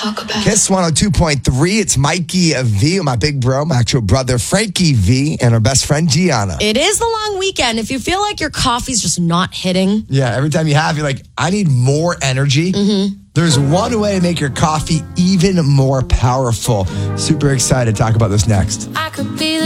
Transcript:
Kiss 102.3. It's Mikey V, my big bro, my actual brother Frankie V, and our best friend Gianna. It is the long weekend. If you feel like your coffee's just not hitting. Yeah, every time you have, you're like, I need more energy. There's one way to make your coffee even more powerful. Super excited to talk about this next. I could be